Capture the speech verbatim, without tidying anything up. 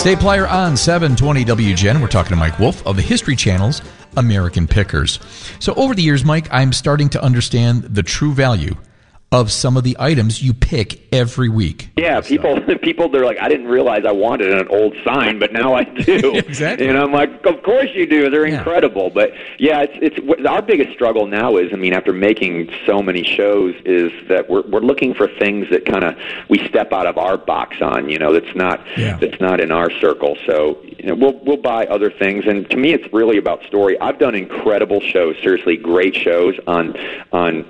State Plier on seven twenty W G N. We're talking to Mike Wolf of the History Channel's American Pickers. So over the years, Mike, I'm starting to understand the true value of some of the items you pick every week. Yeah, people, people, they're like, I didn't realize I wanted an old sign, but now I do. Exactly. And I'm like, of course you do. They're yeah. incredible. But yeah, it's it's our biggest struggle now is, I mean, after making so many shows, is that we're we're looking for things that kind of we step out of our box on. You know, that's not yeah. that's not in our circle. So you know, we'll we'll buy other things. And to me, it's really about story. I've done incredible shows, seriously, great shows on on